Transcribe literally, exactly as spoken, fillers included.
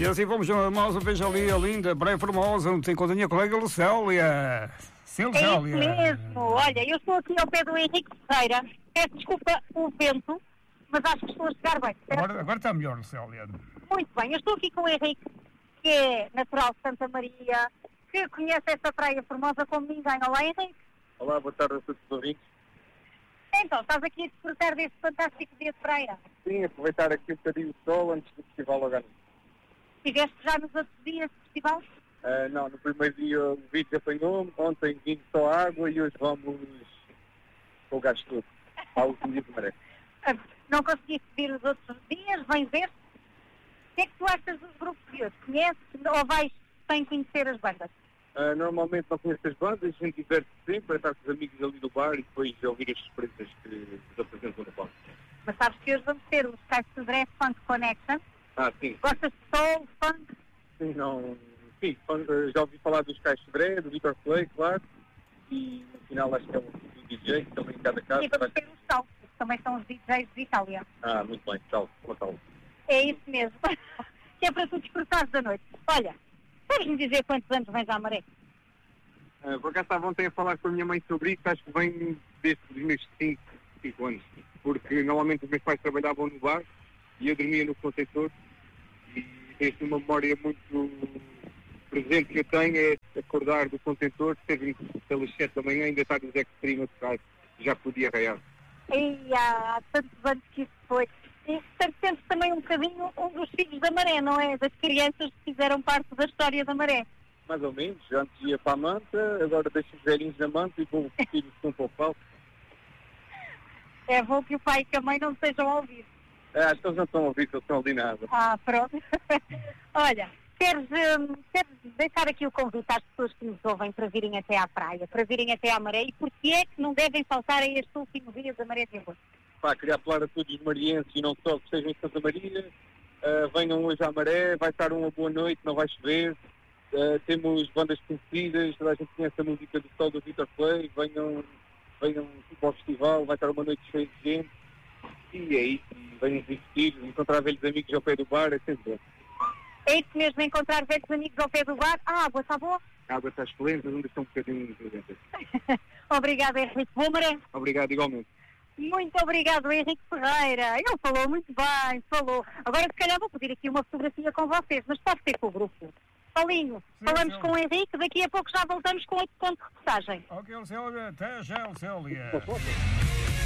E assim vamos a mais uma vez ali, a linda, Praia Formosa, onde tem com a minha colega Lucélia. Sim, Lucélia. É isso mesmo. Olha, eu estou aqui ao pé do Henrique Ferreira. Peço desculpa o vento, mas acho que estou a chegar bem. Agora, agora está melhor, Lucélia. Muito bem, eu estou aqui com o Henrique, que é natural de Santa Maria, que conhece esta Praia Formosa como ninguém. Olá, Henrique. Olá, boa tarde a todos os ouvintes. Então, estás aqui a desfrutar deste fantástico dia de praia. Sim, aproveitar aqui um bocadinho o sol antes do festival logo à noite. Estiveste já nos outros dias do festival? Uh, não, no primeiro dia o vídeo apanhou-me, ontem vim só água e hoje vamos com o gasto todo, ao último dia de maré. Ah, não conseguiste vir os outros dias, vem ver. O que é que tu achas dos grupos de hoje? Conheces ou vais sem conhecer as bandas? Uh, normalmente não conheço as bandas, a gente diverte sempre, é estar com os amigos ali no bar e depois ouvir as surpresas que nos apresentam no palco. Mas sabes que hoje vamos ter os Cais de Sodré Funk Connection. Ah, sim. Gostas de soul, funk? Sim, não... Sim, já ouvi falar dos Cais de Sodré, do Vitor Play, claro, e no final acho que é um D J, que também em cada casa. E vamos ter os Saltos, que também são os D Js de Itália. Ah, muito bem, tal, tal. É isso mesmo. Que é para tu despertares da noite. Olha, sabes-me dizer quantos anos vens à Maré? Uh, por acaso estava ontem a falar com a minha mãe sobre isso, acho que vem desde os meus cinco anos, porque normalmente os meus pais trabalhavam no bar e eu dormia no contentor e tenho uma memória muito presente que eu tenho é acordar do contentor, ser pelas sete da manhã ainda estar nos extreme a tocar, já podia raiar. E há tantos anos que isso foi. E portanto sentes também um bocadinho um dos filhos da Maré, não é? Das crianças que fizeram parte da história da Maré. Mais ou menos, antes ia para a manta, agora deixo os velhinhos na manta e vou vestir um pouco ao palco. É bom que o pai e que a mãe não estejam a ouvir. É, acho que eles não estão a ouvir, que eles estão ali nada. Ah, pronto. Olha, queres, hum, queres deixar aqui o convite às pessoas que nos ouvem para virem até à praia, para virem até à Maré, e porquê é que não devem faltar a este último dia da Maré de agosto? Pá, queria apelar a todos os marienses e não só que estejam em Santa Maria, uh, venham hoje à Maré, vai estar uma boa noite, não vai chover. Uh, temos bandas conhecidas, toda a gente conhece a música do Sol do Vitor Play, venham, venham para o festival, vai estar uma noite cheia de gente e é isso, e venham divertir, encontrar velhos amigos ao pé do bar, é sempre bom. É isso mesmo, encontrar velhos amigos ao pé do bar. Ah, a água está boa? A água está excelente, as ondas estão um bocadinho presentes. Obrigada, Henrique. Boa Maré. Obrigado, igualmente. Muito obrigado, Henrique Ferreira. Ele falou muito bem, falou. Agora, se calhar, vou pedir aqui uma fotografia com vocês, mas pode ser com o grupo. Paulinho, sim, falamos sim. com o Henrique, daqui a pouco já voltamos com outro ponto de reportagem. Ok, Lucélia, até já, Lucélia.